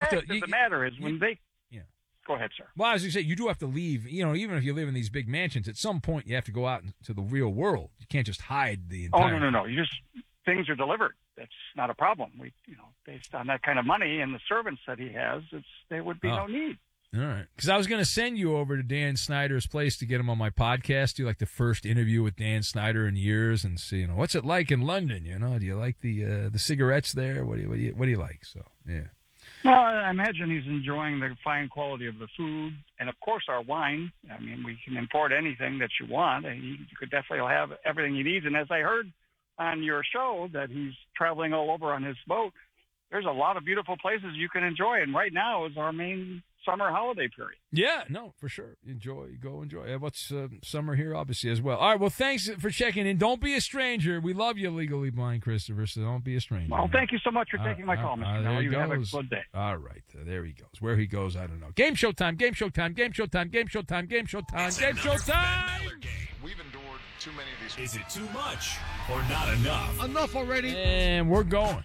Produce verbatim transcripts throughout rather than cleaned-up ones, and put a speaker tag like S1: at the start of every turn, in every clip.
S1: have
S2: fact
S1: to.
S2: of
S1: You,
S2: the matter is, when
S1: you,
S2: they
S1: yeah.
S2: Go ahead, sir.
S1: Well, as you say, you do have to leave. You know, even if you live in these big mansions, at some point you have to go out into the real world. You can't just hide the entire.
S2: Oh no, no, no! You just things are delivered. That's not a problem. We, you know, based on that kind of money and the servants that he has, it's there would be
S1: oh.
S2: no need.
S1: All right, because I was going to send you over to Dan Snyder's place to get him on my podcast. Do like the first interview with Dan Snyder in years, and see, you know, what's it like in London? You know, do you like the uh, the cigarettes there? What do you what do you what do you like? So yeah.
S2: Well, I imagine he's enjoying the fine quality of the food and, of course, our wine. I mean, we can import anything that you want. And you could definitely have everything he needs. And as I heard on your show that he's traveling all over on his boat, there's a lot of beautiful places you can enjoy. And right now is our main summer holiday period.
S1: Yeah, no, for sure. Enjoy, go enjoy. What's uh, summer here, obviously, as well. All right, well, thanks for checking in. Don't be a stranger. We love you, Legally Blind, Christopher, so don't be a stranger.
S2: Well, thank you so much for taking
S1: uh,
S2: my call,
S1: uh,
S2: Mister
S1: uh,
S2: Mel. You
S1: goes.
S2: have a good day.
S1: All right, uh, there he goes. Where he goes, I don't know. Game show time, game show time, game show time, game show time, game show time, game show time.
S3: We've endured too many of these.
S4: Is it too much or not enough?
S3: Enough already.
S1: And we're going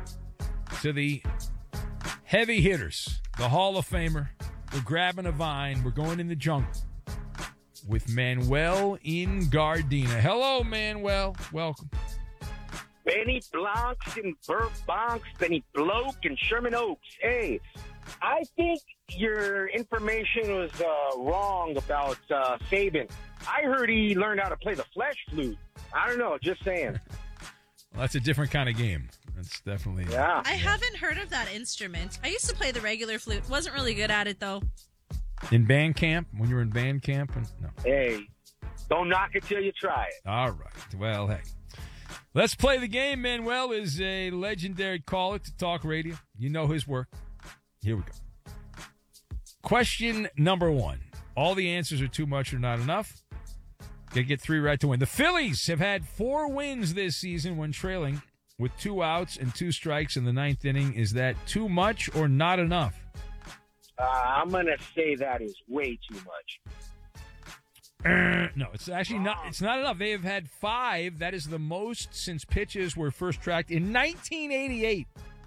S1: to the heavy hitters, the Hall of Famer. We're grabbing a vine. We're going in the jungle with Manuel in Gardena. Hello, Manuel. Welcome.
S5: Benny Blancs and Burt Bonks, Benny Bloke and Sherman Oaks. Hey, I think your information was uh, wrong about uh, Saban. I heard he learned how to play the flesh flute. I don't know, just saying.
S1: Well, that's a different kind of game. That's definitely...
S5: Yeah.
S6: I haven't heard of that instrument. I used to play the regular flute. Wasn't really good at it, though.
S1: In band camp? When you were in band camp? And, no.
S5: Hey, don't knock it till you try it.
S1: All right. Well, hey. Let's play the game. Manuel is a legendary caller to talk radio. You know his work. Here we go. Question number one. All the answers are too much or not enough. Gotta get three right to win. The Phillies have had four wins this season when trailing with two outs and two strikes in the ninth inning. Is that too much or not enough?
S5: Uh, I'm going to say that is way too much.
S1: Uh, no, it's actually not. It's not enough. They have had five. That is the most since pitches were first tracked in nineteen eighty-eight.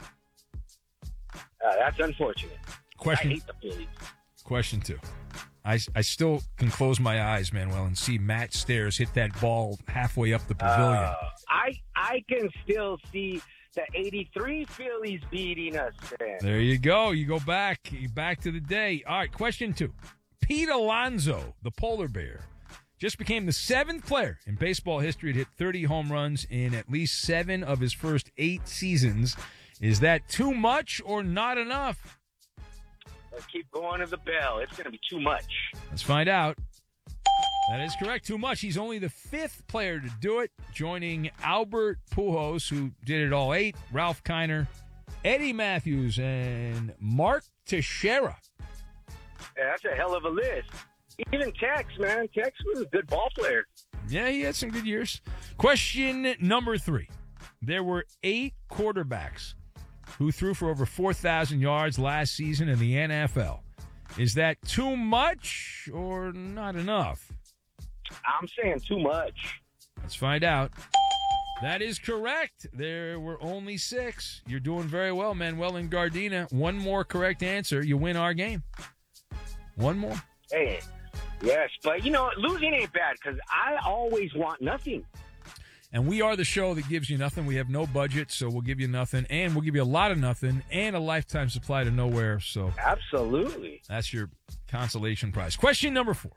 S5: Uh, that's unfortunate.
S1: Question.
S5: I hate the Phillies.
S1: Question two. I, I still can close my eyes, Manuel, and see Matt Stairs hit that ball halfway up the pavilion.
S5: Uh, I I can still see the eighty-three Phillies beating us, man.
S1: There you go. You go back. You back to the day. All right, question two. Pete Alonso, the polar bear, just became the seventh player in baseball history to hit thirty home runs in at least seven of his first eight seasons. Is that too much or not enough?
S5: Let's keep going to the bell. It's going to be too much.
S1: Let's find out. That is correct. Too much. He's only the fifth player to do it, joining Albert Pujols, who did it all eight, Ralph Kiner, Eddie Matthews, and Mark Teixeira.
S5: Yeah, that's a hell of a list. Even Tex, man. Tex was a good ball player.
S1: Yeah, he had some good years. Question number three. There were eight quarterbacks who threw for over four thousand yards last season in the N F L. Is that too much or not enough?
S5: I'm saying too much.
S1: Let's find out. That is correct. There were only six. You're doing very well, Manuel in Gardena. One more correct answer, you win our game. One more.
S5: Hey, yes, but, you know, losing ain't bad because I always want nothing.
S1: And we are the show that gives you nothing. We have no budget, so we'll give you nothing. And we'll give you a lot of nothing and a lifetime supply to nowhere. So
S5: absolutely.
S1: That's your consolation prize. Question number four.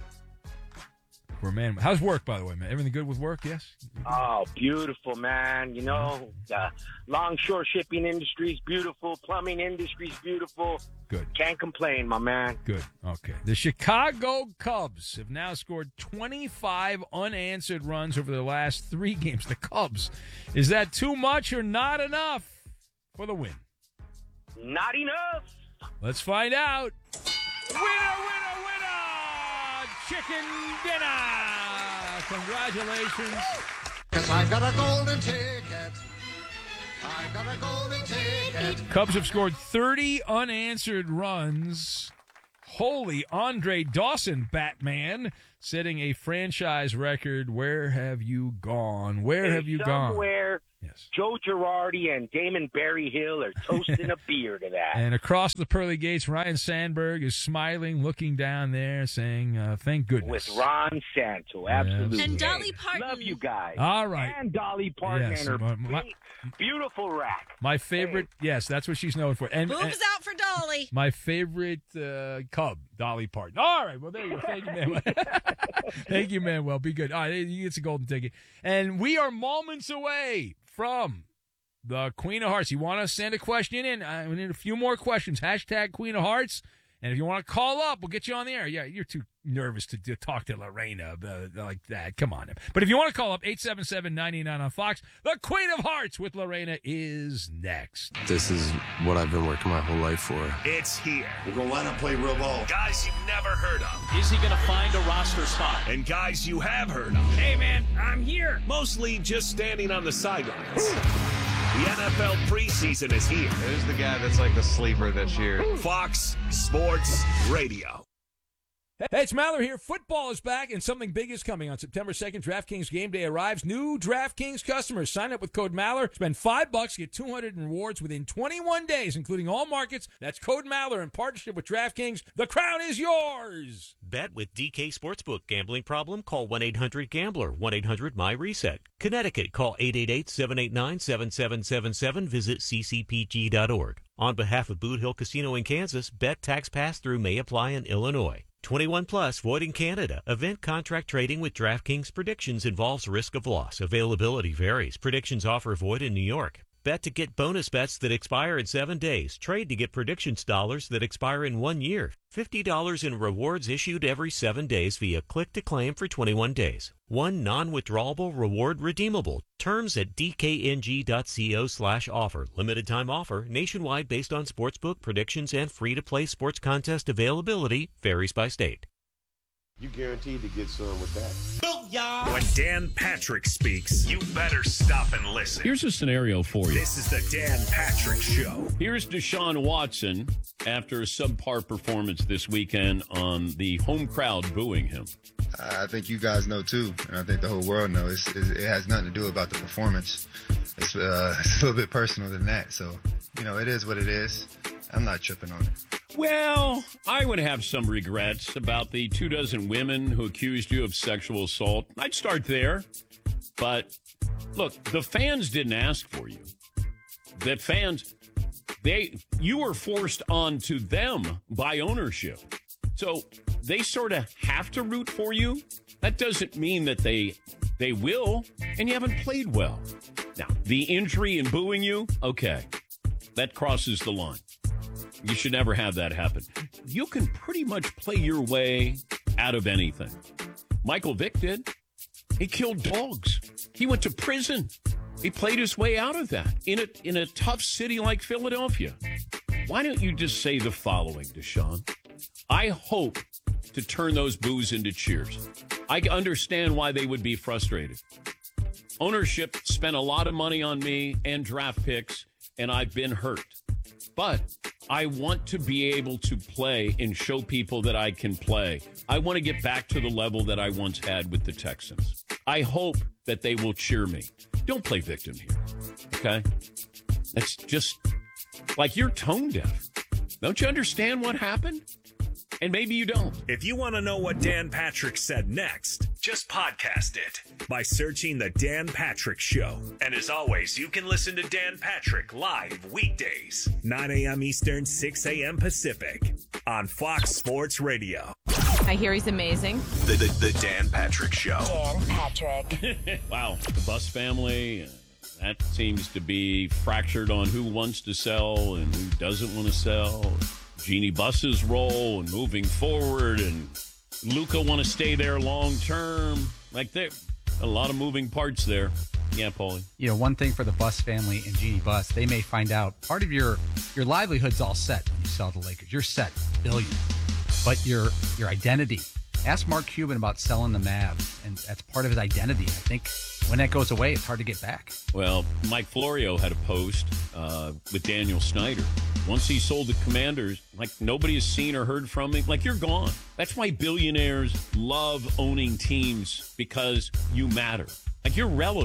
S1: For man, how's work, by the way, man? Everything good with work, yes?
S5: Oh, beautiful, man. You know, the longshore shipping industry is beautiful. Plumbing industry is beautiful.
S1: Good.
S5: Can't complain, my man.
S1: Good. Okay. The Chicago Cubs have now scored twenty-five unanswered runs over the last three games. The Cubs. Is that too much or not enough for the win?
S5: Not enough.
S1: Let's find out. Winner, winner, winner! Chicken dinner! Congratulations.
S3: Cause I got a golden ticket. I got a golden ticket.
S1: Cubs have scored thirty unanswered runs. Holy Andre Dawson, Batman, setting a franchise record. Where have you gone? Where
S5: hey,
S1: have you
S5: somewhere,
S1: gone? Yes.
S5: Joe Girardi and Damon Berryhill are toasting a beer to that.
S1: And across the pearly gates, Ryan Sandberg is smiling, looking down there, saying, uh, thank goodness.
S5: With Ron Santo, absolutely.
S6: And Dolly
S5: Hey,
S6: Parton.
S5: Love you guys.
S1: All right.
S5: And Dolly Parton
S1: Yes,
S5: and her
S1: my- my-
S5: big, beautiful rack.
S1: My favorite, yes, that's what she's known for. And, and
S6: Boobs out for Dolly.
S1: my favorite uh, Cub, Dolly Parton. All right, well, there you go. Thank you, Manuel. Thank you, Manuel. Be good. All right, you get a golden ticket. And we are moments away from the Queen of Hearts. You want to send a question in? I need a few more questions. Hashtag Queen of Hearts. And if you want to call up, we'll get you on the air. Yeah, you're too nervous to, to talk to Lorena uh, like that. Come on. But if you want to call up, eight seven seven, nine nine on Fox. The Queen of Hearts with Lorena is next.
S7: This is what I've been working my whole life for.
S4: It's here.
S3: We're going to line up, play real ball.
S4: Guys you've never heard of.
S8: Is he going to find a roster spot?
S4: And guys you have heard of.
S8: Hey, man, I'm here.
S4: Mostly just standing on the sidelines. The N F L preseason is here.
S9: Who's the guy that's like the sleeper this year?
S4: Fox Sports Radio.
S1: Hey, it's Maller here. Football is back, and something big is coming. On September second, DraftKings Game Day arrives. New DraftKings customers sign up with code Maller. Spend five bucks, get two hundred in rewards within twenty-one days, including all markets. That's code Maller in partnership with DraftKings. The crown is yours.
S10: Bet with D K Sportsbook. Gambling problem? Call one eight hundred gambler. one eight hundred M Y reset. Connecticut. Call eight eight eight, seven eight nine, seven seven seven seven. Visit c c p g dot org. On behalf of Boot Hill Casino in Kansas, bet tax pass-through may apply in Illinois. twenty-one plus, void in Canada. Event contract trading with DraftKings predictions involves risk of loss. Availability varies. Predictions offer void in New York. Bet to get bonus bets that expire in seven days. Trade to get predictions dollars that expire in one year. fifty dollars in rewards issued every seven days via click to claim for twenty-one days. One non-withdrawable reward redeemable. Terms at dkng.co slash offer. Limited time offer. Nationwide based on sportsbook predictions and free-to-play sports contest availability. Varies by state.
S9: You guaranteed to get some with that.
S8: Booyah!
S4: When Dan Patrick speaks, you better stop and listen.
S11: Here's a scenario for you.
S4: This is the Dan Patrick Show.
S11: Here's Deshaun Watson after a subpar performance this weekend on the home crowd booing him.
S12: I think you guys know, too, and I think the whole world knows. It's, it has nothing to do about the performance. It's, uh, it's a little bit personal than that. So, you know, it is what it is. I'm not tripping on it.
S11: Well, I would have some regrets about the two dozen women who accused you of sexual assault. I'd start there. But, look, the fans didn't ask for you. The fans, they you were forced onto them by ownership. So they sort of have to root for you. That doesn't mean that they they will, and you haven't played well. Now, the injury in booing you, okay, that crosses the line. You should never have that happen. You can pretty much play your way out of anything. Michael Vick did. He killed dogs. He went to prison. He played his way out of that in a, in a tough city like Philadelphia. Why don't you just say the following, Deshaun? I hope to turn those boos into cheers. I understand why they would be frustrated. Ownership spent a lot of money on me and draft picks, and I've been hurt. But I want to be able to play and show people that I can play. I want to get back to the level that I once had with the Texans. I hope that they will cheer me. Don't play victim here, okay? That's just like you're tone deaf. Don't you understand what happened? And maybe you don't.
S4: If you want to know what Dan Patrick said next, just podcast it by searching The Dan Patrick Show. And as always, you can listen to Dan Patrick live weekdays, nine a.m. Eastern, six a.m. Pacific, on Fox Sports Radio.
S13: I hear he's amazing.
S4: The, the, the Dan Patrick Show.
S13: Dan Patrick.
S11: Wow. The Bus family, uh, that seems to be fractured on who wants to sell and who doesn't want to sell. Jeannie Buss's role and moving forward, and Luka want to stay there long term. Like there, a lot of moving parts there. Yeah, Paulie.
S14: You know, one thing for the Buss family and Jeannie Buss, they may find out part of your your livelihood's all set when you sell the Lakers. You're set, billion, but your your identity. Ask Mark Cuban about selling the Mavs, and that's part of his identity. I think when that goes away, it's hard to get back.
S11: Well, Mike Florio had a post uh, with Daniel Snyder. Once he sold the Commanders, like nobody has seen or heard from him. Like you're gone. That's why billionaires love owning teams, because you matter. Like you're relevant.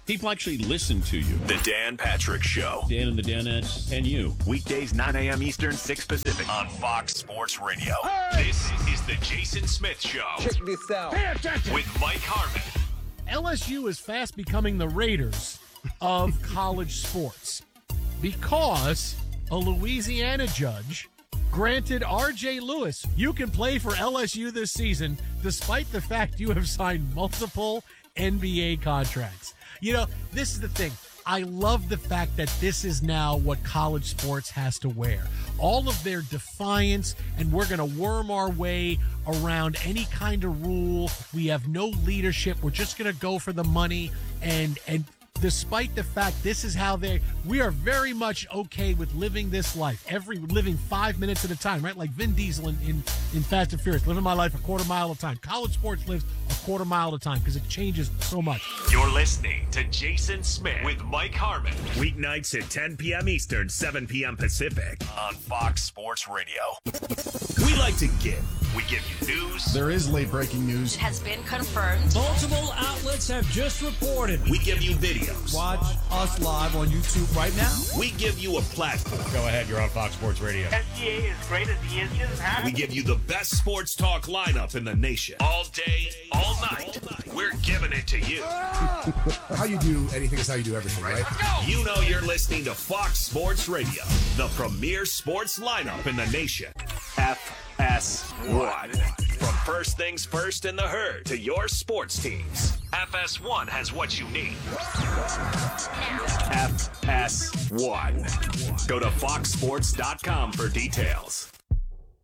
S11: People actually listen to you.
S4: The Dan Patrick Show.
S11: Dan and the Danettes and you.
S4: Weekdays, nine a.m. Eastern, six Pacific. On Fox Sports Radio. Hey! This is the Jason Smith Show.
S15: Check this out.
S4: Pay attention. With Mike Harmon.
S16: L S U is fast becoming the Raiders of college sports because a Louisiana judge granted R J Lewis, you can play for L S U this season despite the fact you have signed multiple N B A contracts. You know, this is the thing. I love the fact that this is now what college sports has to wear. All of their defiance, and we're going to worm our way around any kind of rule. We have no leadership. We're just going to go for the money. And and despite the fact this is how they, we are very much okay with living this life. Every living five minutes at a time, right? Like Vin Diesel in, in, in Fast and Furious, living my life a quarter mile at a time. College sports lives a quarter mile at a time because it changes so much.
S4: You're listening to Jason Smith with Mike Harmon. Weeknights at ten p.m. Eastern, seven p.m. Pacific on Fox Sports Radio. We like to give. We give you news.
S17: There is late breaking news.
S13: It has been confirmed.
S8: Multiple outlets have just reported.
S4: We give you videos.
S8: Watch us live on YouTube right now.
S4: We give you a platform.
S1: Go ahead, you're on Fox Sports Radio.
S18: S G A is great as he is just huh?
S4: We give you the best sports talk lineup in the nation. All day, all night. We're giving it to you.
S17: How you do anything is how you do everything, right?
S4: You know you're listening to Fox Sports Radio, the premier sports lineup in the nation. F S one. From first things first in the herd to your sports teams, F S one has what you need. F S one. Go to fox sports dot com for details.